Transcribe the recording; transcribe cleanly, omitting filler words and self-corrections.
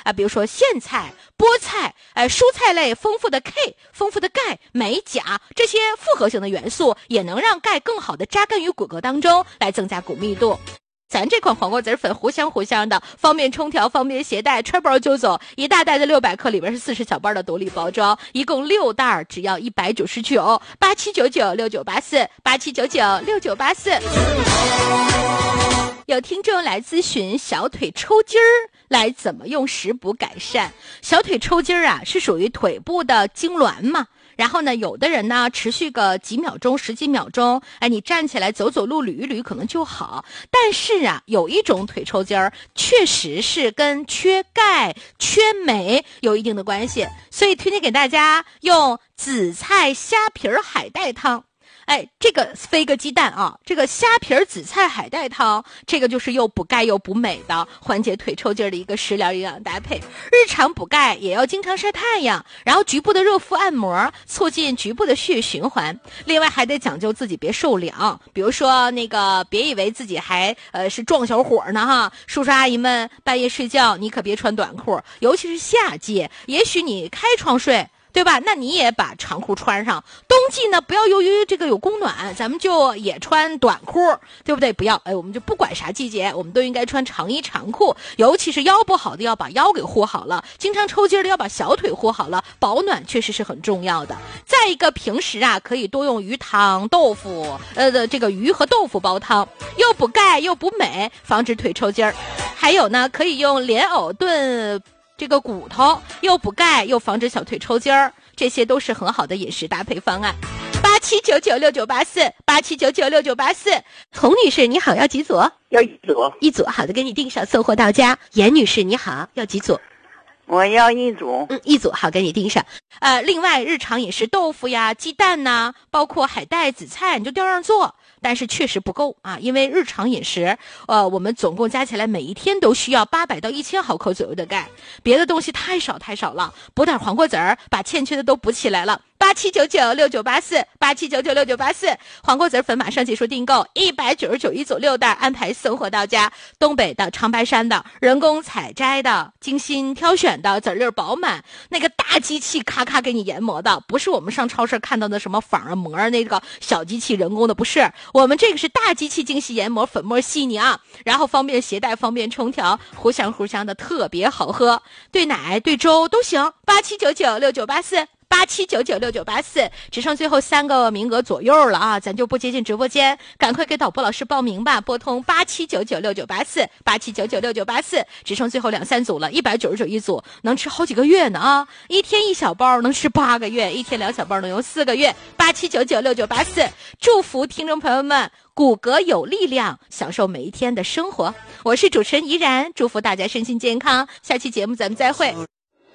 啊，比如说苋菜、菠菜，蔬菜类丰富的 K、丰富的钙、镁、钾这些复合型的元素，也能让钙更好的扎根于骨骼当中，来增加骨密度。咱这款黄瓜籽粉糊香的，方便冲调，方便携带，揣包就走。一大袋的600克，里边是40小包的独立包装，一共6袋，只要199，87996984，87996984。有听众来咨询小腿抽筋儿来怎么用食补改善。小腿抽筋儿啊，是属于腿部的痉挛嘛。然后呢，有的人呢持续个几秒钟、10几秒钟，你站起来走走路、捋一捋可能就好。但是啊，有一种腿抽筋儿确实是跟缺钙、缺镁有一定的关系，所以推荐给大家用紫菜虾皮海带汤。这个飞个鸡蛋啊！这个虾皮紫菜海带汤，这个就是又补钙又补镁的，缓解腿抽筋的一个食疗营养搭配。日常补钙也要经常晒太阳，然后局部的热敷按摩，促进局部的血液循环。另外还得讲究自己别受凉，比如说那个别以为自己还是壮小伙呢哈，叔叔阿姨们半夜睡觉你可别穿短裤，尤其是夏季，也许你开窗睡。对吧？那你也把长裤穿上。冬季呢，不要由于这个有供暖，咱们就也穿短裤，对不对？不要，我们就不管啥季节，我们都应该穿长衣长裤。尤其是腰不好的，要把腰给护好了；经常抽筋的，要把小腿护好了。保暖确实是很重要的。再一个，平时啊，可以多用鱼汤、豆腐，这个鱼和豆腐煲汤，又补钙又补镁，防止腿抽筋儿。还有呢，可以用莲藕炖这个骨头，又补钙又防止小腿抽筋儿，这些都是很好的饮食搭配方案。87996984，87996984。童女士你好，要几组？ 要一组。 一组，好的，给你订上，送货到家。严女士你好，要几组？ 我要一组。 一组，好，给你订上。另外日常饮食豆腐呀、鸡蛋呐，包括海带、紫菜，你就照样做。但是确实不够啊，因为日常饮食，我们总共加起来每一天都需要800到1000毫克左右的钙，别的东西太少了，补点黄瓜籽儿，把欠缺的都补起来了。87996984，87996984，黄瓜籽粉马上结束订购，199一组6袋，安排送货到家。东北的、长白山的，人工采摘的、精心挑选的，籽粒饱满，那个大机器咔咔给你研磨的，不是我们上超市看到的什么仿啊膜那个小机器人工的，不是，我们这个是大机器精细研磨，粉末细腻啊，然后方便携带，方便冲调，糊香的，特别好喝，兑奶兑粥都行。87996984，87996984，只剩最后3个名额左右了啊，咱就不接进直播间，赶快给导播老师报名吧，拨通87996984，87996984，只剩最后2、3组了，199一组，能吃好几个月呢啊！一天1小包能吃8个月，一天2小包能用4个月。87996984，祝福听众朋友们骨骼有力量，享受每一天的生活。我是主持人怡然，祝福大家身心健康，下期节目咱们再会。